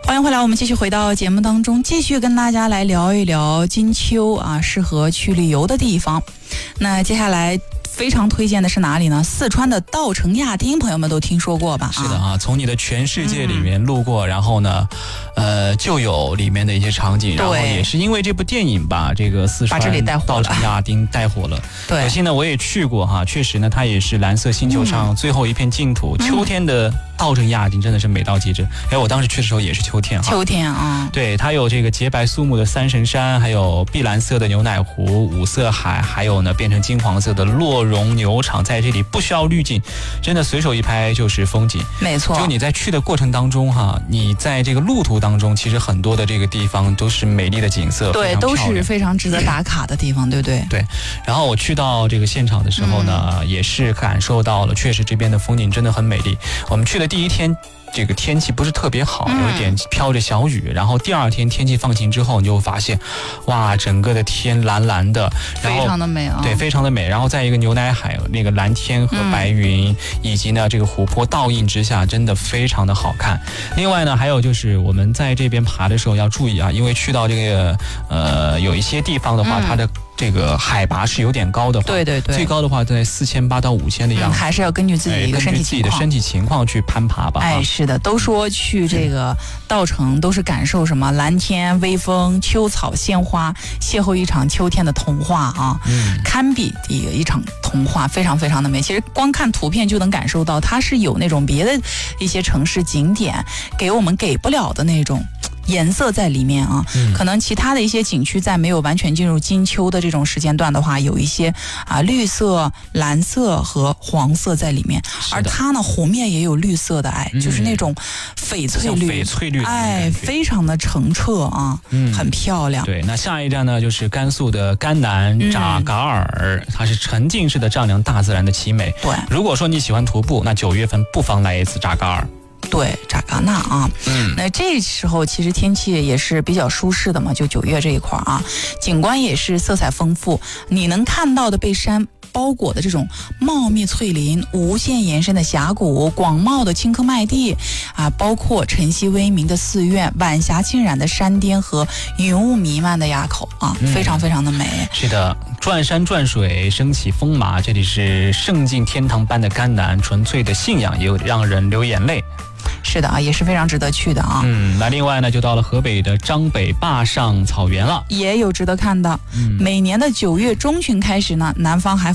欢迎回来，我们继续回到节目当中，继续跟大家来聊一聊金秋啊，适合去旅游的地方。那接下来非常推荐的是哪里呢？四川的稻城亚丁，朋友们都听说过吧？ 是的啊，从你的全世界里面路过，然后呢，就有里面的一些场景，然后也是因为这部电影吧，这个四川稻城亚丁带火了。 对， 可惜呢，我也去过哈，确实呢，它也是蓝色星球上最后一片净土，秋天的稻城亚丁真的是美到极致。我当时去的时候也是秋天哈。 秋天啊， 对，它有这个洁白肃穆的三神山，还有碧蓝色的牛奶湖、五色海，还有呢变成金黄色的洛绒牛场，在这里不需要滤镜，真的随手一拍就是风景。 没错， 就你在去的过程当中哈，你在这个路途当中，其实很多的这个地方都是美丽的景色， 对，都是非常值得打卡的地方，对不对？ 对。然后我去到这个现场的时候呢，也是感受到了，确实这边的风景真的很美丽。我们去的第一天，这个天气不是特别好，有一点飘着小雨，然后第二天天气放晴之后，你就会发现，哇，整个的天蓝蓝的，然后非常的美啊， 对，非常的美。然后在一个牛奶海那个蓝天和白云，以及呢这个湖泊倒映之下，真的非常的好看。另外呢，还有就是我们在这边爬的时候要注意啊，因为去到这个有一些地方的话，它的这个海拔是有点高的话， 对对对， 最高的话在4800到5000的样子， 还是要根据自己的一个身体情况去攀爬吧。 是的，都说去这个稻城都是感受什么蓝天、微风、秋草、鲜花，邂逅一场秋天的童话啊，堪比一场童话，非常非常的美。其实光看图片就能感受到，它是有那种别的一些城市景点给我们给不了的那种颜色在里面啊，可能其他的一些景区在没有完全进入金秋的这种时间段的话，有一些绿色、蓝色和黄色在里面，而它呢湖面也有绿色的，就是那种翡翠绿，非常的澄澈啊，很漂亮。 对，那下一站呢就是甘肃的甘南扎嘎尔，它是沉浸式的丈量大自然的奇美。 对， 如果说你喜欢徒步，那9月份不妨来一次扎嘎尔。 对，扎嘎纳啊，那这时候其实天气也是比较舒适的嘛，就9月这一块啊，景观也是色彩丰富，你能看到的被山包裹的这种茂密翠林、无限延伸的峡谷、广袤的青稞麦地啊，包括晨曦微明的寺院、晚霞浸染的山巅和云雾弥漫的垭口啊，非常非常的美。 是的，转山转水，升起风马，这里是圣境天堂般的甘南，纯粹的信仰也让人流眼泪。 是的啊，也是非常值得去的啊。 那另外呢，就到了河北的张北坝上草原了， 也有值得看的。每年的9月中旬开始呢，南方还